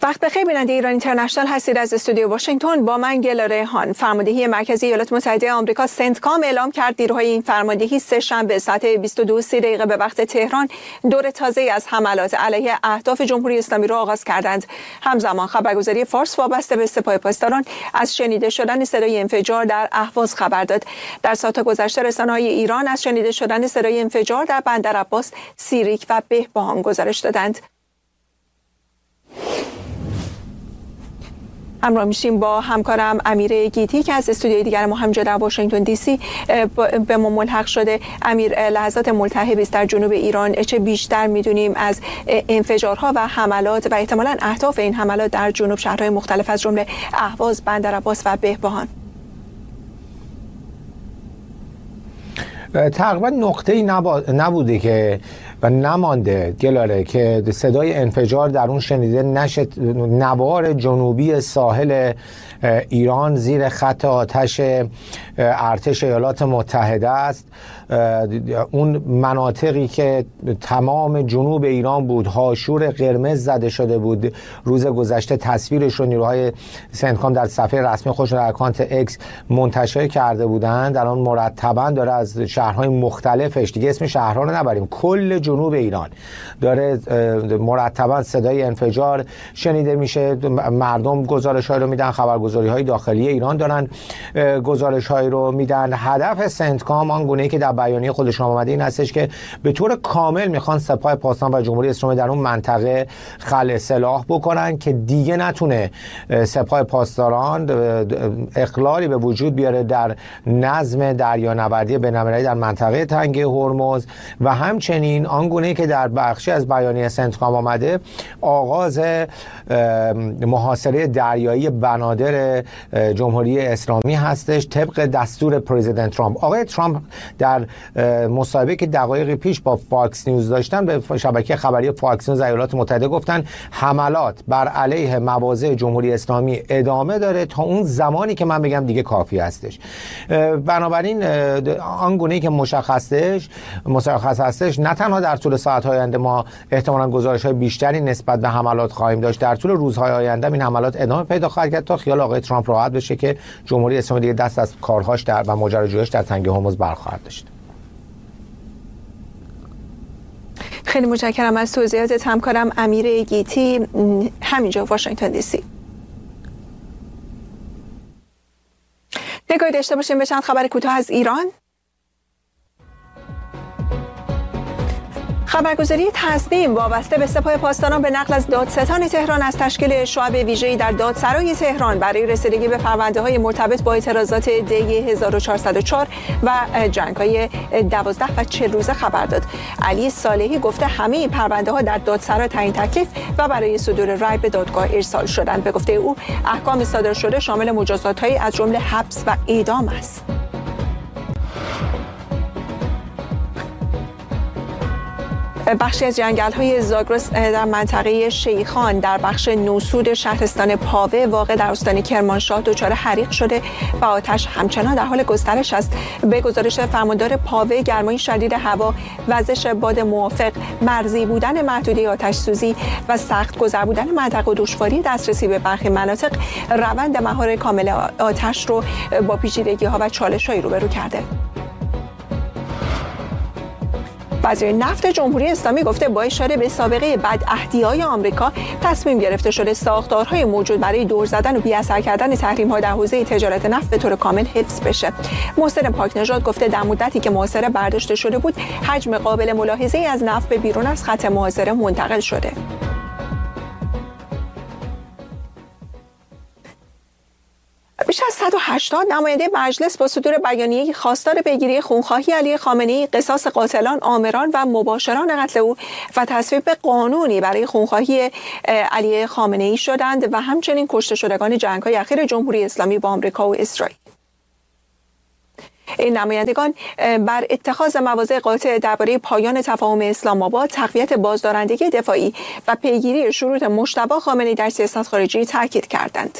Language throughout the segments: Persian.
وقت بخیر بیننده ایران اینترنشنال هستید. از استودیو واشنگتن با من گل ریحان. فرماندهی مرکزی ایالات متحده آمریکا سنتکام اعلام کرد نیروهای این فرماندهی سه شنبه ساعت 22:30 به وقت تهران دور تازه‌ای از حملات علیه اهداف جمهوری اسلامی را آغاز کردند. همزمان خبرگزاری فارس وابسته به سپاه پاسداران از شنیده شدن صدای انفجار در اهواز خبر داد. در ساعات گذشته رسانه‌های ایران از شنیده شدن صدای انفجار در بندر عباس، سیریک و بهبهان گزارش دادند. همراه میشیم با همکارم امیر گیتی که از استودیوی دیگر ما همینجا در واشنگتن دی سی به ما ملحق شده. امیر، لحظات ملتهبی است در جنوب ایران، چه بیشتر میدونیم از انفجارها و حملات و احتمالاً اهداف این حملات در جنوب، شهرهای مختلف از جمله اهواز، بندر عباس و بهبهان؟ تقریبا نقطه‌ای نبوده که و نمانده گلاره که صدای انفجار در اون شنیده نشه. نوار جنوبی ساحل ایران زیر خط آتش ارتش ایالات متحده است. اون مناطقی که تمام جنوب ایران بود هاشور قرمز زده شده بود. روز گذشته تصویرش رو نیروهای سنتکام در صفحه رسمی خودش در اکانت اکس منتشر کرده بودند. الان مرتبا داره از شهرهای مختلفش، دیگه اسم شهرها رو نبریم، کل جنوب ایران داره مرتبا صدای انفجار شنیده میشه. مردم گزارش‌های رو میدن، خبرگزاری‌های داخلی ایران دارن گزارش‌های رو میدن. هدف سنتکام آنگونه‌ای که در بیانیه خودشون آمده این هستش که به طور کامل میخوان سپاه پاسداران و جمهوری اسلامی در اون منطقه خلع سلاح بکنن که دیگه نتونه سپاه پاسداران اخلالی به وجود بیاره در نظم دریانوردی بین‌المللی در منطقه تنگه هرمز. و همچنین آنگونه‌ای که در بخشی از بیانیه سنتکام آمده آغاز محاصره دریایی بنادر جمهوری اسلامی هستش طبق دستور پرزیدنت ترامپ. آقای ترامپ در مصاحبه که دقایقی پیش با فاکس نیوز داشتن به شبکه خبری فاکس نیوز ایالات متحده گفتن حملات بر علیه مواضع جمهوری اسلامی ادامه داره تا اون زمانی که من بگم دیگه کافی هستش. بنابراین آنگونه‌ای که مشخص هستش نه تنها در طول ساعت‌های آینده ما احتمالاً گزارش‌های بیشتری نسبت به حملات خواهیم داشت، در طول روزهای آینده این حملات ادامه پیدا خواهد کرد تا خیال آقای ترامپ راحت بشه که جمهوری اسلامی دیگه دست از کارهاش و ماجراجویی‌اش در تنگه هرمز برخواهد داشت. خیلی متشکرم از توضیحاتت همکارم امیر گیتی همینجا واشنگتن دی سی. نگاهی داشته باشیم به چند خبر کوتاه از ایران. خبرگزاری تصمیم وابسته به سپاه پاسداران به نقل از دادستان تهران از تشکیل شعب ویژه‌ای در دادسرای تهران برای رسیدگی به پرونده‌های مرتبط با اعتراضات دی 1404 و جنگ‌های 12 و 40 روزه خبر داد. علی صالحی گفته همه این پرونده‌ها در دادسرا تعیین تکلیف و برای صدور رأی به دادگاه ارسال شدند. به گفته او احکام صادر شده شامل مجازات‌هایی از جمله حبس و اعدام است. بخشی از جنگل‌های زاگرس در منطقه شیخان در بخش نوسود شهرستان پاوه واقع در استان کرمانشاه دچار حریق شده و آتش همچنان در حال گسترش است. به گزارش فرماندار پاوه، گرمای شدید هوا، وزش باد موافق، مرزی بودن محدوده آتش سوزی و سخت گذر بودن منطقه و دشواری دسترسی به برخی مناطق روند مهار کامل آتش رو با پیچیدگی‌ها و چالش‌هایی روبرو کرده. وزیر نفت جمهوری اسلامی گفته با اشاره به سابقه بدعهدی‌های آمریکا تصمیم گرفته شده ساختارهای موجود برای دور زدن و بی‌اثر کردن تحریم‌ها در حوزه تجارت نفت به طور کامل حفظ بشه. محسن پاکنژاد گفته در مدتی که محاصره برداشته شده بود حجم قابل ملاحظه‌ای از نفت به بیرون از خط محاصره منتقل شده. بیش از 180 نماینده مجلس با صدور بیانیه خواستار پیگیری خونخواهی علی خامنه‌ای، قصاص قاتلان، آمران و مباشران قتل او و تصویب قانونی برای خونخواهی علی خامنه‌ای شدند و همچنین کشته شدگان جنگ‌های اخیر جمهوری اسلامی با آمریکا و اسرائیل. این نمایندگان بر اتخاذ مواضع قاطع درباره پایان تفاهم اسلام آباد، تقویت بازدارندگی دفاعی و پیگیری شروط مجتبی خامنه‌ای در سیاست خارجی تاکید کردند.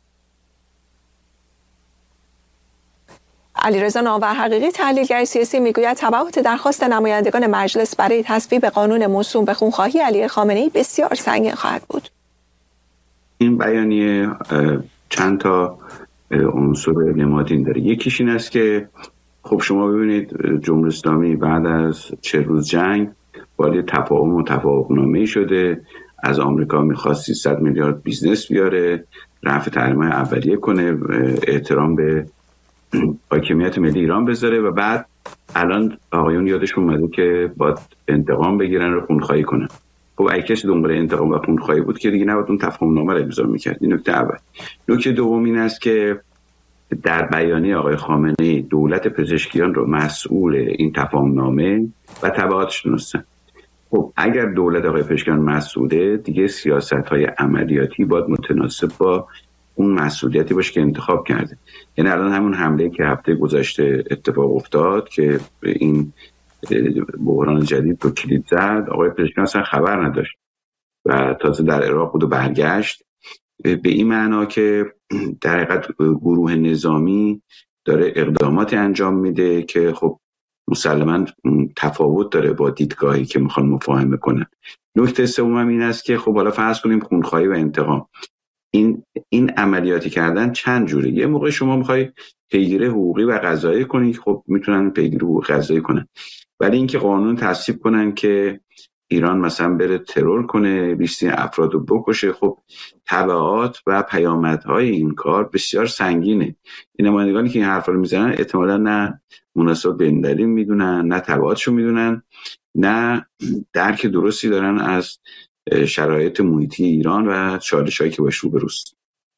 علیرضا ناور حقیقی، تحلیلگر سیاسی، میگوید تبعات درخواست نمایندگان مجلس برای تصویب قانون موسوم به خونخواهی علی خامنه‌ای بسیار سنگین خواهد بود. این بیانیه چند تا عنصر نمادین داره. یکیش این است که خب شما ببینید جمهوری اسلامی بعد از 40 روز جنگ وارد تفاهم و توافقنامه‌ای شده، از آمریکا میخواست 300 میلیارد بیزنس بیاره، رفع تحریم‌های اولیه کنه، احترام به حاکمیت ملی ایران بذاره و بعد الان آقایون یادشون اومده که باید انتقام بگیرن و خونخواهی کنن. خب اگه کسی دنبال انتقام و خونخواهی بود که دیگه نباید اون تفاهم‌نامه رو امضا می‌کرد. این نکته اول. نکته دوم این است که در بیانیه آقای خامنه‌ای دولت پزشکیان رو مسئول این تفاهم‌نامه و تبعاتش دونستن. خب اگر دولت آقای پزشکیان مسئوله، دیگه سیاست‌های عملیاتی باید متناسب با اون مسئولیتی باشه که انتخاب کرده. یعنی الان همون حمله که هفته گذشته اتفاق افتاد که این بحران جدید رو کلید زد، آقای پزشکیان اصلا خبر نداشت و تازه در عراق بود و برگشت، به این معنا که در حقیقت گروه نظامی داره اقداماتی انجام میده که خب مسلماً تفاوت داره با دیدگاهی که میخوان مفاهمه کنن. نکته سوم این است که خب حالا فرض کنیم خونخواهی و انتقام، این عملیاتی کردن چند جوره. یه موقع شما میخوای پیگیری حقوقی و قضایی کنی، خب میتونن پیگیری حقوقی قضایی کنن، ولی اینکه قانون تصویب کنن که ایران مثلا بره ترور کنه، 20 افراد رو بکشه، خب تبعات و پیامدهای این کار بسیار سنگینه. این نمایندگانی که این حرفا رو میزنن احتمالاً نه مناسب به این دلیل میدونن، نه تبعاتشو میدونن، نه درک درستی دارن از شرایط محیطی ایران و چالش‌هایی که باش روبروست.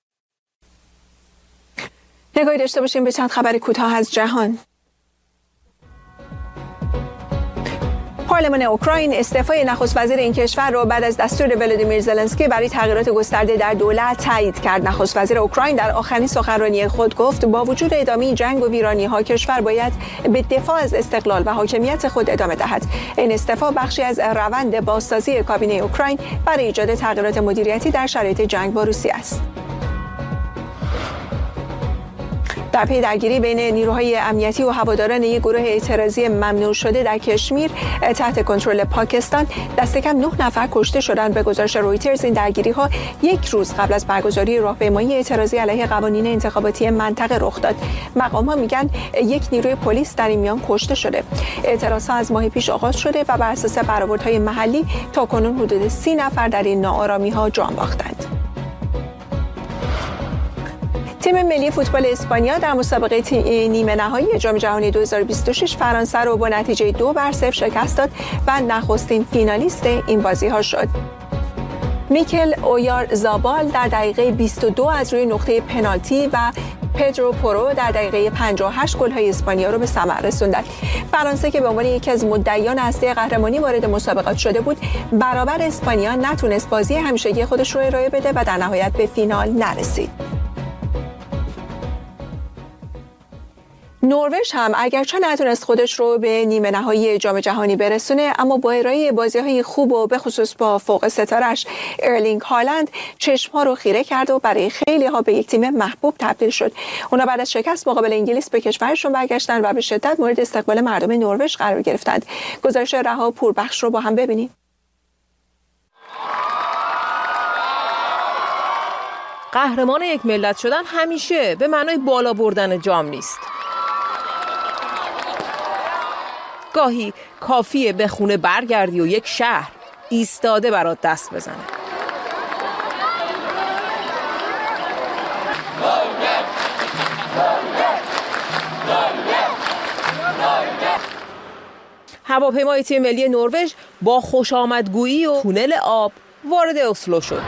نگاهی داشته باشیم به چند خبر کوتاه از جهان. پارلمان اوکراین استعفای نخست وزیر این کشور را بعد از دستور ولادیمیر زلنسکی برای تغییرات گسترده در دولت تایید کرد. نخست وزیر اوکراین در آخرین سخنرانی خود گفت با وجود ادامه جنگ و ویرانی‌ها کشور باید به دفاع از استقلال و حاکمیت خود ادامه دهد. این استعفا بخشی از روند بازسازی کابینه اوکراین برای ایجاد تغییرات مدیریتی در شرایط جنگ با روسیه است. در پی درگیری بین نیروهای امنیتی و هواداران یک گروه اعتراضی ممنوع شده در کشمیر تحت کنترل پاکستان، دست کم 9 نفر کشته شدند. به گزارش رویترز این درگیری‌ها یک روز قبل از برگزاری راهپیمایی اعتراضی علیه قوانین انتخاباتی منطقه رخ داد. مقام‌ها میگن یک نیروی پلیس در این میان کشته شده. اعتراض‌ها از ماه پیش آغاز شده و بر اساس برآوردهای محلی تاکنون حدود 30 نفر در این ناآرامی‌ها جان باختند. تیم ملی فوتبال اسپانیا در مسابقه نیمه نهایی جام جهانی 2026 فرانسه را با نتیجه 2-0 شکست داد و نخستین فینالیست این بازی‌ها شد. میکل اویارزابال در دقیقه 22 از روی نقطه پنالتی و پدرو پورو در دقیقه 58 گل‌های اسپانیا رو به ثمر رسوندند. فرانسه که به عنوان یکی از مدعیان اصلی قهرمانی وارد مسابقات شده بود، برابر اسپانیا نتونست بازی همیشگی خودش رو ارائه بده و در نهایت به فینال نرسید. نروژ هم اگرچه نتونست خودش رو به نیمه نهایی جام جهانی برسونه، اما با ارائه بازی‌های خوب و به خصوص با فوق ستاره‌اش ارلینگ هالند چشم‌ها رو خیره کرد و برای خیلی‌ها به یک تیم محبوب تبدیل شد. اونا بعد از شکست مقابل انگلیس به کشورشون برگشتن و به شدت مورد استقبال مردم نروژ قرار گرفتند. گزارش رها پوربخش رو با هم ببینیم. قهرمان یک ملت شدن همیشه به معنای بالا بردن جام نیست. گاهی کافیه به خونه برگردی و یک شهر ایستاده برات دست بزنه. هواپیمای تیم ملی نروژ با خوشامدگویی و تونل آب وارد اسلو شد.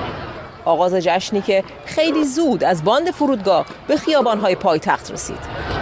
آغاز جشنی که خیلی زود از باند فرودگاه به خیابان‌های پایتخت رسید.